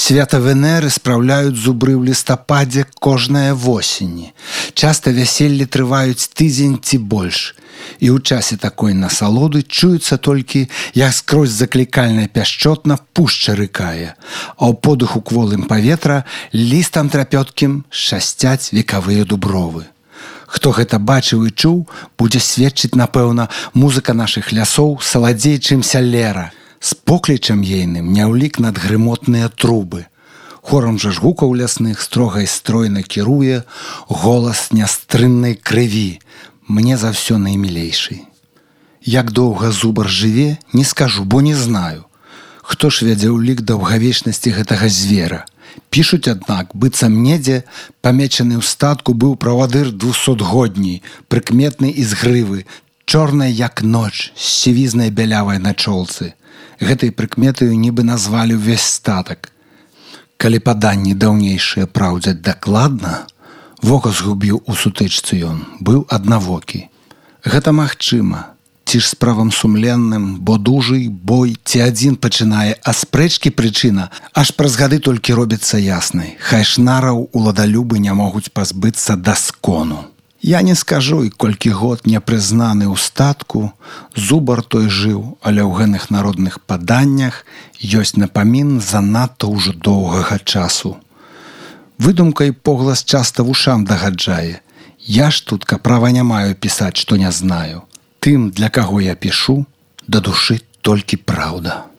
Свята Венеры спраўляюць зубры ў лістападзе кожнае восені. Часта вяселлі трываюць тыдзень ці больш. І ў часе такой насалоды чуецца толькі, як скрозь заклікальна пяшчотна пушча рыкае, а ў подыху кволым паветра лістам трапёткім шасцяць векавыя дубровы. Хто гэта бачыў і чуў, будзе сведчыць, напэўна, музыка нашых лясоў саладзей, чымся лера. З поклічам ейным няўлік над грымотныя трубы. Хорам жа ж гукаў лясных строга і стройна кіруе голас нястрыннай крыві, мне за ўсё наймілейшы. Як доўга зубар жыве, не скажу, бо не знаю. Хто ж вядзе ўлік даўгавечнасці гэтага звера? Пішуць, аднак, быццам недзе памечаны ў статку быў правадыр 200-годній, прыкметны і з грывы, чорнай, як ноч, з сівізнай бялявай на чолцы. Гэтай прыкметаю нібы назвалі ўвесь статак. Калі паданні даўнейшыя праўдзяць дакладна, вока згубіў у сутычцы ён, быў аднавокі. Гэта магчыма, ці ж справам сумленным, бо дужы бой ці адзін пачынае, а спрэчкі прычына аж праз гады толькі робіцца яснай. Хай шнараў уладалюбы не могуць пазбыцца даскону. Я не скажу, і колькі год непрызнаны ў статку, зубар той жыў, але ў гэных народных паданнях ёсць напамін занадта ўжо доўгага часу. Выдумка і поглас часта вушам дагаджае. Я ж тут права не маю пісаць, што не знаю. Тым, для каго я пішу, да душы толькі праўда.